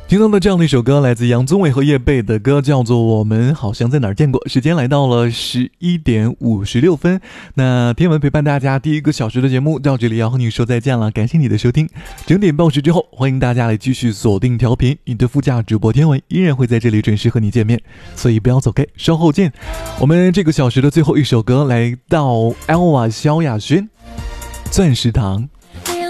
听到的这样的一首歌来自杨宗纬和叶蓓的歌，叫做《我们好像在哪儿见过》。时间来到了11点56分，那天文陪伴大家第1个小时的节目到这里要和你说再见了，感谢你的收听。整点报时之后，欢迎大家来继续锁定调频，你的副驾主播天文依然会在这里准时和你见面，所以不要走开，稍后见。我们这个小时的最后一首歌来到 Elva 萧亚轩，钻石糖。